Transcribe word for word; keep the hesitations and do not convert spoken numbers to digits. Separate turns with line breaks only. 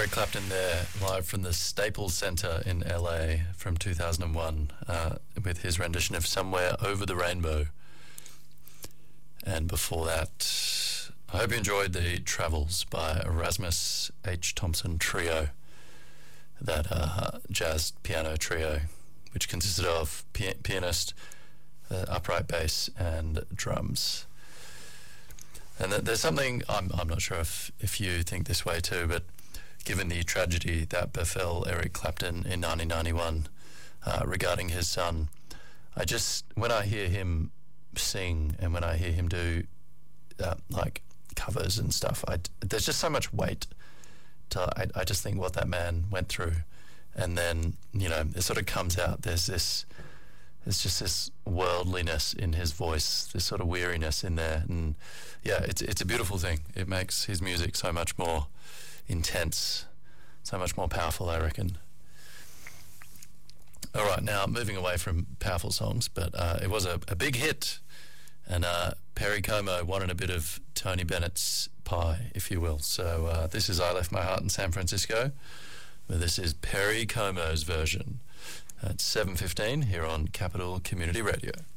Eric Clapton there, live from the Staples Center in L A from two thousand one, uh, with his rendition of Somewhere Over the Rainbow. And before that, I hope you enjoyed the Travels by Erasmus H. Thompson Trio, that uh, jazz piano trio, which consisted of pi- pianist, uh, upright bass, and drums. And th- there's something, I'm, I'm not sure if, if you think this way too, but given the tragedy that befell Eric Clapton in nineteen ninety-one uh, regarding his son, I just, when I hear him sing and when I hear him do uh, like covers and stuff, I, there's just so much weight to, I, I just think what that man went through. And then, you know, it sort of comes out, there's this, there's just this worldliness in his voice, this sort of weariness in there. And yeah, it's it's a beautiful thing. It makes his music so much more intense, so much more powerful, I reckon. All right, now moving away from powerful songs, but uh, it was a, a big hit, and uh, Perry Como wanted a bit of Tony Bennett's pie, if you will. So uh, this is I Left My Heart in San Francisco, but this is Perry Como's version at seven fifteen here on Capital Community Radio.